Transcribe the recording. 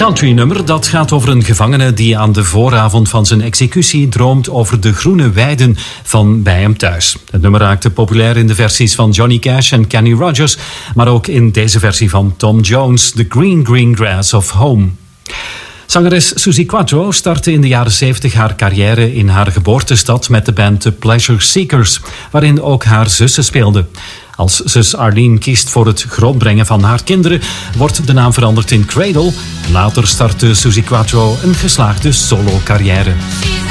Country-nummer dat gaat over een gevangene die aan de vooravond van zijn executie droomt over de groene weiden van bij hem thuis. Het nummer raakte populair in de versies van Johnny Cash en Kenny Rogers, maar ook in deze versie van Tom Jones, The Green Green Grass of Home. Zangeres Suzi Quatro startte in de jaren 70 haar carrière in haar geboortestad met de band The Pleasure Seekers, waarin ook haar zussen speelden. Als zus Arlene kiest voor het grootbrengen van haar kinderen, wordt de naam veranderd in Cradle. Later startte Suzi Quatro een geslaagde solo-carrière.